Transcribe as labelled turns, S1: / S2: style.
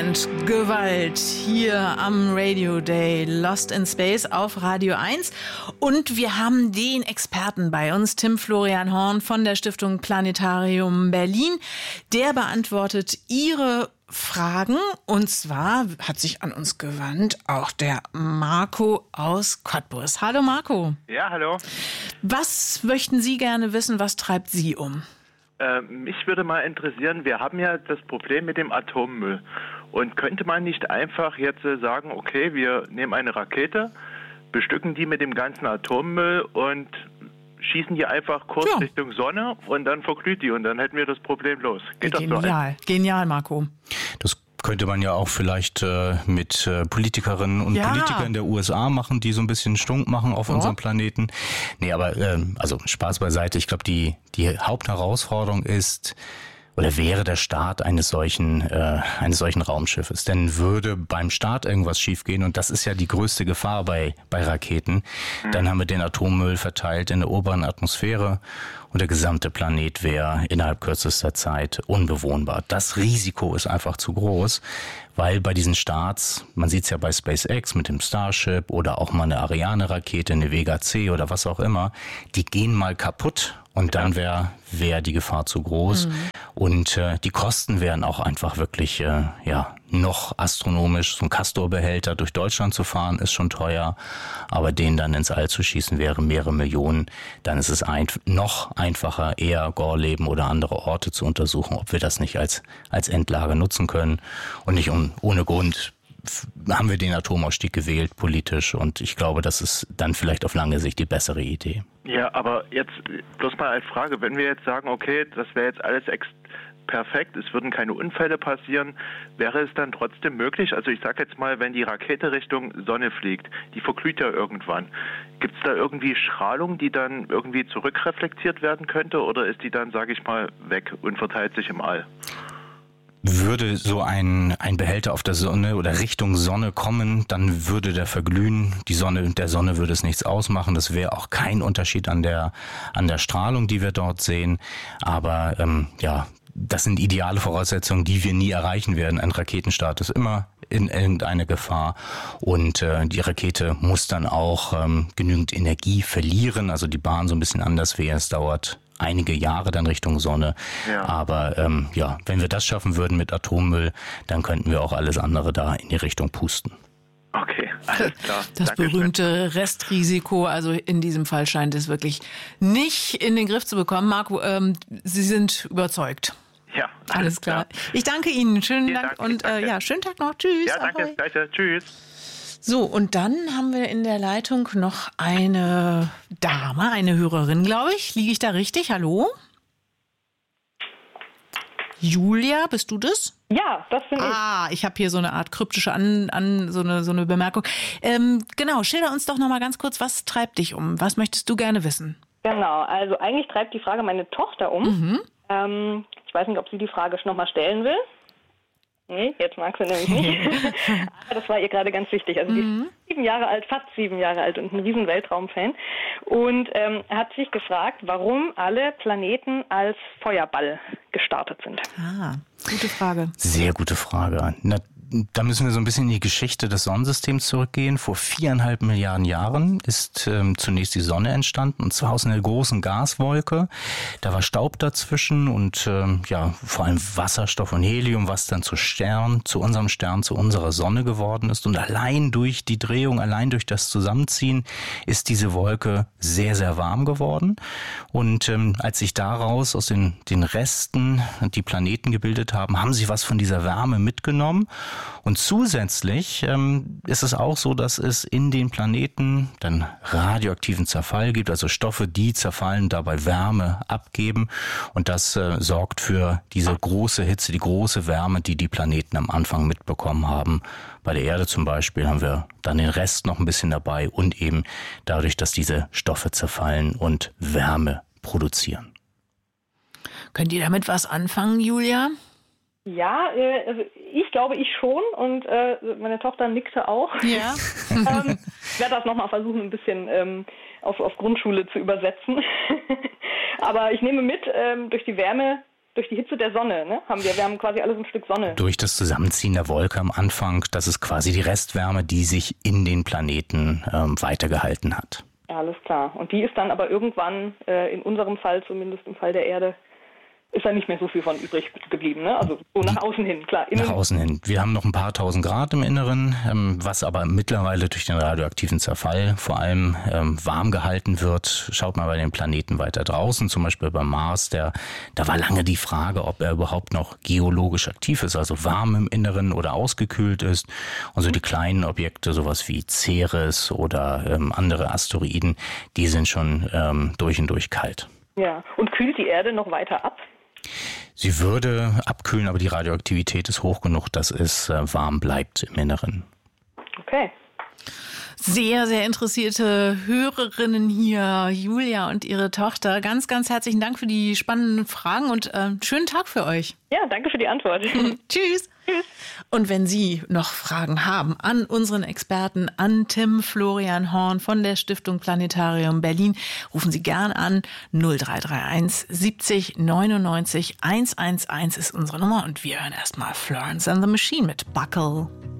S1: Band Gewalt hier am Radio Day Lost in Space auf Radio 1. Und wir haben den Experten bei uns, Tim Florian Horn von der Stiftung Planetarium Berlin. Der beantwortet Ihre Fragen. Und zwar hat sich an uns gewandt auch der Marco aus Cottbus. Hallo Marco.
S2: Ja, hallo.
S1: Was möchten Sie gerne wissen? Was treibt Sie um?
S2: Mich würde mal interessieren, wir haben ja das Problem mit dem Atommüll. Und könnte man nicht einfach jetzt sagen, okay, wir nehmen eine Rakete, bestücken die mit dem ganzen Atommüll und schießen die einfach kurz Richtung Sonne und dann verglüht die und dann hätten wir das Problem los. Geht
S1: Genial, genial, Marco.
S3: Das könnte man ja auch vielleicht mit Politikerinnen und Politikern der USA machen, die so ein bisschen Stunk machen auf unserem Planeten. Nee, aber also Spaß beiseite. Ich glaube, die Hauptherausforderung ist oder wäre der Start eines solchen Raumschiffes. Denn würde beim Start irgendwas schiefgehen, und das ist ja die größte Gefahr bei Raketen, dann haben wir den Atommüll verteilt in der oberen Atmosphäre und der gesamte Planet wäre innerhalb kürzester Zeit unbewohnbar. Das Risiko ist einfach zu groß, weil bei diesen Starts, man sieht es ja bei SpaceX mit dem Starship oder auch mal eine Ariane-Rakete, eine Vega C oder was auch immer, die gehen mal kaputt und dann wäre die Gefahr zu groß. Und die Kosten wären auch einfach wirklich noch astronomisch. So ein Castor-Behälter durch Deutschland zu fahren ist schon teuer, aber den dann ins All zu schießen wäre mehrere Millionen. Dann ist es noch einfacher, eher Gorleben oder andere Orte zu untersuchen, ob wir das nicht als Endlager nutzen können. Und nicht ohne Grund haben wir den Atomausstieg gewählt, politisch. Und ich glaube, das ist dann vielleicht auf lange Sicht die bessere Idee.
S2: Ja, aber jetzt bloß mal als Frage, wenn wir jetzt sagen, okay, das wäre jetzt alles perfekt, es würden keine Unfälle passieren, wäre es dann trotzdem möglich, also ich sage jetzt mal, wenn die Rakete Richtung Sonne fliegt, die verglüht ja irgendwann, gibt es da irgendwie Strahlung, die dann irgendwie zurückreflektiert werden könnte oder ist die dann, sage ich mal, weg und verteilt sich im All?
S3: Würde so ein Behälter auf der Sonne oder Richtung Sonne kommen, dann würde der verglühen. Der Sonne würde es nichts ausmachen. Das wäre auch kein Unterschied an der Strahlung, die wir dort sehen. Aber das sind ideale Voraussetzungen, die wir nie erreichen werden. Ein Raketenstart ist immer in irgendeine Gefahr und die Rakete muss dann auch genügend Energie verlieren. Also die Bahn so ein bisschen anders wäre. Es dauert einige Jahre dann Richtung Sonne. Ja. Aber wenn wir das schaffen würden mit Atommüll, dann könnten wir auch alles andere da in die Richtung pusten.
S2: Okay, alles klar.
S1: Das berühmte Restrisiko, also in diesem Fall scheint es wirklich nicht in den Griff zu bekommen. Marco, Sie sind überzeugt.
S2: Ja,
S1: alles klar. Ich danke Ihnen. Schönen Dank und schönen Tag noch. Tschüss.
S2: Ja, danke. Das Gleiche. Tschüss.
S1: So, und dann haben wir in der Leitung noch eine Dame, eine Hörerin, glaube ich. Liege ich da richtig? Hallo? Julia, bist du das?
S4: Ja, das bin ich.
S1: Ich habe hier so eine Art kryptische so eine Bemerkung. Genau, schilder uns doch noch mal ganz kurz, was treibt dich um? Was möchtest du gerne wissen?
S4: Genau, also eigentlich treibt die Frage meine Tochter um. Ich weiß nicht, ob sie die Frage schon noch mal stellen will. Nee, jetzt mag sie nämlich nicht. Aber das war ihr gerade ganz wichtig. Also die ist fast 7 Jahre alt und ein riesen Weltraumfan. Und hat sich gefragt, warum alle Planeten als Feuerball gestartet sind.
S1: Gute Frage.
S3: Sehr gute Frage. Da müssen wir so ein bisschen in die Geschichte des Sonnensystems zurückgehen. Vor 4,5 Milliarden Jahren ist zunächst die Sonne entstanden, und zwar aus einer großen Gaswolke. Da war Staub dazwischen und vor allem Wasserstoff und Helium, was dann zu unserem Stern, zu unserer Sonne geworden ist. Und allein durch die Drehung, allein durch das Zusammenziehen ist diese Wolke sehr, sehr warm geworden. Und als sich daraus aus den Resten die Planeten gebildet haben, haben sie was von dieser Wärme mitgenommen. Und zusätzlich ist es auch so, dass es in den Planeten dann radioaktiven Zerfall gibt, also Stoffe, die zerfallen, dabei Wärme abgeben. Und das sorgt für diese große Hitze, die große Wärme, die die Planeten am Anfang mitbekommen haben. Bei der Erde zum Beispiel haben wir dann den Rest noch ein bisschen dabei und eben dadurch, dass diese Stoffe zerfallen und Wärme produzieren.
S1: Könnt ihr damit was anfangen, Julia?
S4: Ja, also ich glaube, ich schon und meine Tochter nickte auch.
S1: Ja.
S4: Ich werde das nochmal versuchen, ein bisschen auf Grundschule zu übersetzen. Aber ich nehme mit, durch die Wärme durch die Hitze der Sonne, ne? Wir haben quasi alles ein Stück Sonne.
S3: Durch das Zusammenziehen der Wolke am Anfang, das ist quasi die Restwärme, die sich in den Planeten weitergehalten hat.
S4: Ja, alles klar. Und die ist dann aber irgendwann, in unserem Fall, zumindest im Fall der Erde, ist da nicht mehr so viel von übrig geblieben, ne? Also so nach außen hin, klar.
S3: Nach außen hin. Wir haben noch ein paar tausend Grad im Inneren, was aber mittlerweile durch den radioaktiven Zerfall vor allem warm gehalten wird. Schaut mal bei den Planeten weiter draußen, zum Beispiel beim Mars, da war lange die Frage, ob er überhaupt noch geologisch aktiv ist, also warm im Inneren oder ausgekühlt ist. Und so die kleinen Objekte, sowas wie Ceres oder andere Asteroiden, die sind schon durch und durch kalt.
S4: Ja, und kühlt die Erde noch weiter ab?
S3: Sie würde abkühlen, aber die Radioaktivität ist hoch genug, dass es warm bleibt im Inneren.
S4: Okay.
S1: Sehr, sehr interessierte Hörerinnen hier, Julia und ihre Tochter. Ganz, ganz herzlichen Dank für die spannenden Fragen und schönen Tag für euch.
S4: Ja, danke für die Antwort.
S1: Tschüss.
S4: Tschüss.
S1: Und wenn Sie noch Fragen haben an unseren Experten, an Tim Florian Horn von der Stiftung Planetarium Berlin, rufen Sie gern an. 0331 70 99 111 ist unsere Nummer. Und wir hören erstmal Florence and the Machine mit Buckle.